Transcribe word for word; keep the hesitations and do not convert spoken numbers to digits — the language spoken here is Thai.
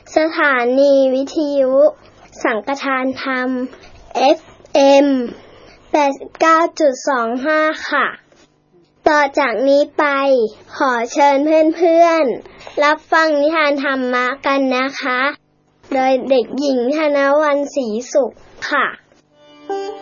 สถานีวิทยุสังฆทานธรรม เอฟ เอ็ม แปดสิบเก้าจุดสองห้า ค่ะต่อจากนี้ไปขอเชิญเพื่อนๆรับฟังนิทานธรรมะกันนะคะโดยเด็กหญิงธนวรรณศรีสุขค่ะ